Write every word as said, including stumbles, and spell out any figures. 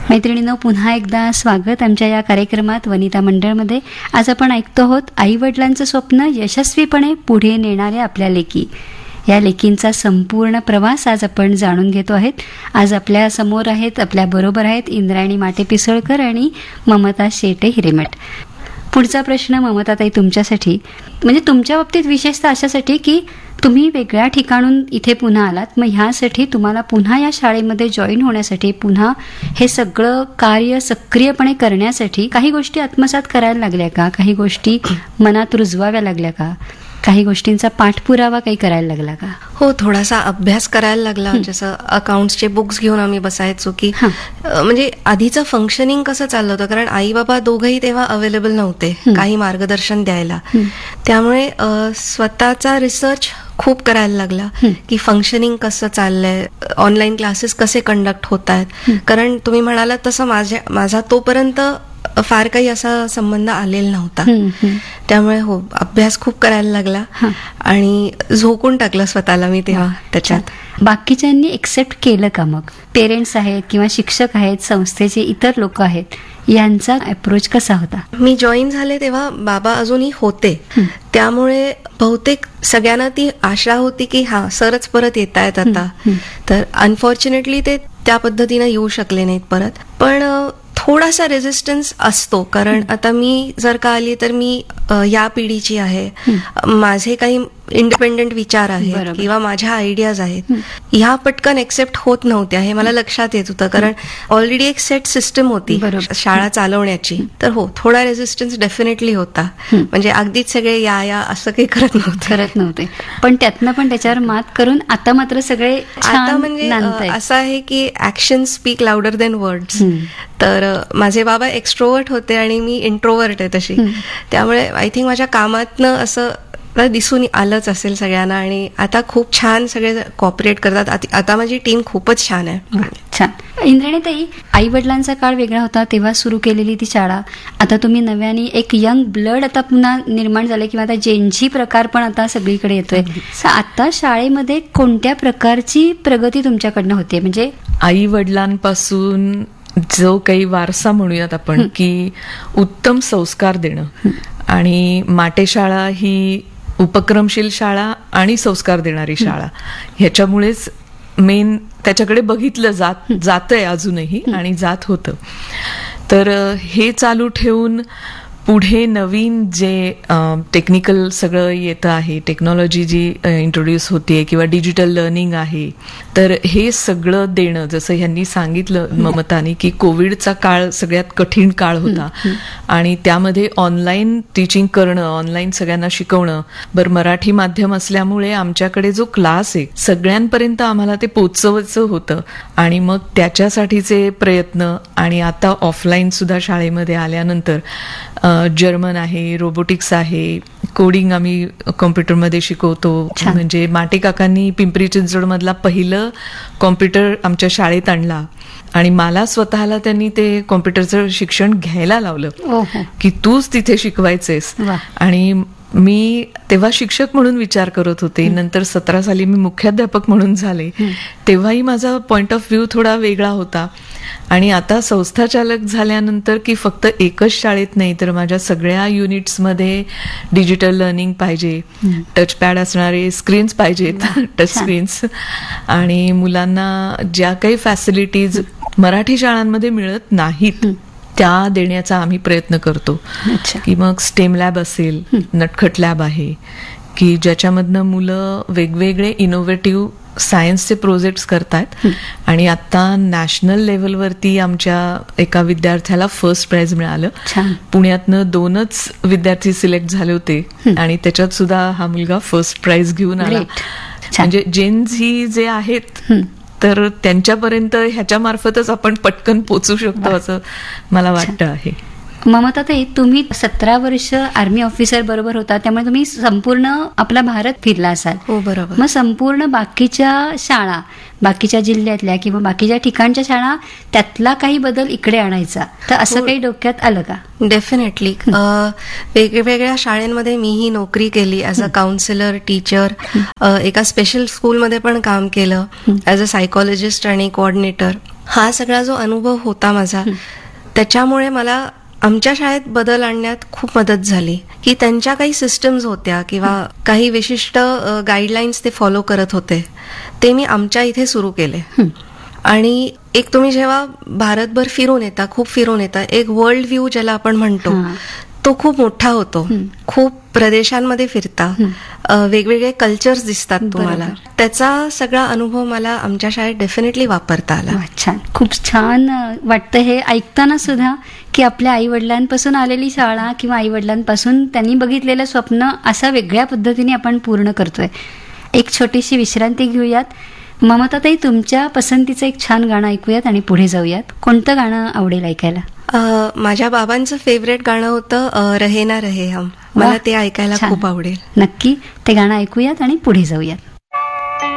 मैत्रिणींनो, पुन्हा एकदा स्वागत आमच्या या कार्यक्रमात वनिता मंडळमध्ये. आज आपण ऐकतो आहोत आई वडिलांचं स्वप्न यशस्वीपणे पुढे नेणाऱ्या आपल्या लेकी. या लेकींचा संपूर्ण प्रवास आज आपण जाणून घेतो आहेत. आज आपल्या समोर आहेत, आपल्या बरोबर आहेत इंद्रायणी माटे पिसळकर आणि ममता शेटे हिरेमठ. पुढचा प्रश्न ममताताई तुमच्यासाठी, म्हणजे तुमच्या बाबतीत विशेषतः अशासाठी की तुम्ही वेगळ्या ठिकाणून इथे पुन्हा आलात. मग ह्यासाठी तुम्हाला पुन्हा या शाळेमध्ये जॉईन होण्यासाठी, पुन्हा हे सगळं कार्य सक्रियपणे करण्यासाठी काही गोष्टी आत्मसात करायला लागल्या का? काही गोष्टी मनात रुजवाव्या लागल्या का? काही गोष्टींचा पाठपुरावा काही करायला लागला का? हो, थोडासा अभ्यास करायला लागला. जसं अकाउंट्सचे बुक्स घेऊन आम्ही बसायचो की म्हणजे आधीचं फंक्शनिंग कसं चाललं होतं, कारण आई बाबा दोघंही तेव्हा अवेलेबल नव्हते काही मार्गदर्शन द्यायला. त्यामुळे स्वतःचा रिसर्च खूप करायला लागला की फंक्शनिंग कसं चाललंय, ऑनलाईन क्लासेस कसे कंडक्ट होत आहेत. कारण तुम्ही म्हणालात तसं माझ्या माझा तोपर्यंत फार काही असा संबंध आलेला नव्हता. त्यामुळे हो, अभ्यास खूप करायला लागला आणि झोकून टाकलं स्वतःला मी तेव्हा त्याच्यात. बाकीच्यांनी एक्सेप्ट केलं का? मग पेरेंट्स आहेत किंवा शिक्षक आहेत, संस्थेचे इतर लोक आहेत, यांचा अप्रोच कसा होता? मी जॉईन झाले तेव्हा बाबा अजूनही होते, त्यामुळे बहुतेक सगळ्यांना ती आशा होती की हा सरच परत येत आहेत आता. तर अनफॉर्च्युनेटली ते त्या पद्धतीनं येऊ शकले नाहीत परत. पण थोडासा रेझिस्टन्स असतो, कारण आता मी जर का आली तर मी या पिढीची आहे, माझे काही इंडिपेंडेंट विचार आहेत किंवा माझ्या आयडियाज आहेत, ह्या पटकन एक्सेप्ट होत नव्हत्या. हे मला लक्षात येत होतं, कारण ऑलरेडी एक सेट सिस्टम होती शाळा चालवण्याची. तर हो, थोडा रेझिस्टन्स डेफिनेटली होता. म्हणजे अगदीच सगळे या या असं काही करत नव्हते करत नव्हते पण त्यातनं पण त्याच्यावर मात करून आता मात्र सगळे आता म्हणजे असं आहे की action speak louder than words. तर माझे बाबा एक्स्ट्रोवर्ट होते आणि मी इंट्रोवर्ट आहे तशी. त्यामुळे आय थिंक माझ्या कामातनं असं दिसून आलंच असेल सगळ्यांना. आणि आता खूप छान सगळे कॉपरेट करतात. आता माझी टीम खूपच छान आहे. छान. इंद्राणीताई, आई वडिलांचा काळ वेगळा होता तेव्हा सुरू केलेली ती शाळा. आता तुम्ही नव्याने एक यंग ब्लड आता पुन्हा निर्माण झाले किंवा आता जेनझी प्रकार पण आता सगळीकडे येतोय. आता शाळेमध्ये कोणत्या प्रकारची प्रगती तुमच्याकडनं होते? म्हणजे आई वडिलांपासून जो काही वारसा म्हणूयात आपण, की उत्तम संस्कार देणं. आणि माटे शाळा ही उपक्रमशील शाळा आणि संस्कार देणारी शाळा, ह्याच्यामुळेच मेन त्याच्याकडे बघितलं जात जातंय अजूनही आणि जात होतं. तर हे चालू ठेवून पुढे नवीन जे टेक्निकल सगळं येतं आहे, टेक्नॉलॉजी जी इंट्रोड्यूस होते किंवा डिजिटल लर्निंग आहे, तर हे सगळं देणं, जसं ह्यांनी सांगितलं ममतानी की कोविडचा काळ सगळ्यात कठीण काळ होता आणि त्यामध्ये ऑनलाईन टीचिंग करणं, ऑनलाईन सगळ्यांना शिकवणं. बरं, मराठी माध्यम असल्यामुळे आमच्याकडे जो क्लास आहे सगळ्यांपर्यंत आम्हाला ते पोचवायचं होतं आणि मग त्याच्यासाठीचे प्रयत्न. आणि आता ऑफलाईन सुद्धा शाळेमध्ये आल्यानंतर जर्मन आहे, रोबोटिक्स आहे, कोडिंग आम्ही कॉम्प्युटरमध्ये शिकवतो. म्हणजे माटे काकांनी पिंपरी चिंचवड मधला पहिलं कॉम्प्युटर आमच्या शाळेत आणला आणि मला स्वतःला त्यांनी ते कॉम्प्युटरचं शिक्षण घ्यायला लावलं की तूच तिथे शिकवायचेस. आणि मी तेव्हा शिक्षक म्हणून विचार करत होते. नंतर सतरा साली मी मुख्याध्यापक म्हणून झाले. तेव्हाही माझा पॉइंट ऑफ व्ह्यू थोडा वेगळा होता. आणि आता संस्थाचालक झाल्यानंतर की फक्त एकच शाळेत नाही तर माझ्या सगळ्या युनिट्समध्ये डिजिटल लर्निंग पाहिजे, टचपॅड असणारे स्क्रीन्स पाहिजेत, टच स्क्रीन्स. आणि मुलांना ज्या काही फॅसिलिटीज मराठी शाळांमध्ये मिळत नाहीत त्या देण्याचा आम्ही प्रयत्न करतो. की मग स्टेम लॅब असेल, नटखट लॅब आहे की ज्याच्यामधनं मुलं वेगवेगळे इनोव्हेटिव्ह सायन्सचे प्रोजेक्ट्स करतात. आणि आता नॅशनल लेवलवरती आमच्या एका विद्यार्थ्याला फर्स्ट प्राइज मिळालं. पुण्यातनं दोनच विद्यार्थी सिलेक्ट झाले होते आणि त्याच्यात सुद्धा हा मुलगा फर्स्ट प्राइज घेऊन आला. म्हणजे जेन्स ही जे आहेत तर त्यांच्यापर्यंत ह्याच्या मार्फतच आपण पटकन पोचू शकतो असं मला वाटतं आहे. ममताताई, तुम्ही सतरा वर्ष आर्मी ऑफिसर बरोबर होता, त्यामुळे तुम्ही संपूर्ण आपला भारत फिरला असाल. हो बरोबर. मग संपूर्ण बाकीच्या शाळा, बाकीच्या जिल्ह्यातल्या किंवा बाकीच्या ठिकाणच्या शाळा, त्यातला काही बदल इकडे आणायचा, तर असं हो. काही डोक्यात आलं का? डेफिनेटली. वेगवेगळ्या शाळेमध्ये मीही नोकरी केली ॲज अ काउन्सिलर, टीचर, एका स्पेशल स्कूलमध्ये पण काम केलं ॲज अ सायकॉलॉजिस्ट आणि कोऑर्डिनेटर. हा सगळा जो अनुभव होता माझा, त्याच्यामुळे मला आमच्या शाळेत बदल आणण्यात खूप मदत झाली, की त्यांच्या काही सिस्टम्स होत्या किंवा काही विशिष्ट गाईडलाईन्स ते फॉलो करत होते, ते मी आमच्या इथे सुरू केले. आणि एक तुम्ही जेव्हा भारतभर फिरून येता, खूप फिरून येता, एक वर्ल्ड व्ह्यू ज्याला आपण म्हणतो, तो खूप मोठा होतो. खूप प्रदेशांमध्ये फिरता, वेगवेगळे कल्चर्स दिसतात तुम्हाला. त्याचा सगळा अनुभव मला आमच्या शाळेत डेफिनेटली वापरता आला. वा, छान. खूप छान वाटतं हे ऐकताना सुद्धा, की आपल्या आई वडिलांपासून आलेली शाळा किंवा आई वडिलांपासून त्यांनी बघितलेलं स्वप्न असा वेगळ्या पद्धतीने आपण पूर्ण करतोय. एक छोटीशी विश्रांती घेऊयात. ममताताई, तुमच्या पसंतीचं एक छान गाणं ऐकूयात आणि पुढे जाऊयात. कोणतं गाणं आवडेल ऐकायला? अ, माझ्या बाबांचं फेवरेट गाणं होतं अ, रहे ना रहे हम. मला ते ऐकायला छान. खूप आवडेल. नक्की ते गाणं ऐकूयात आणि पुढे जाऊयात.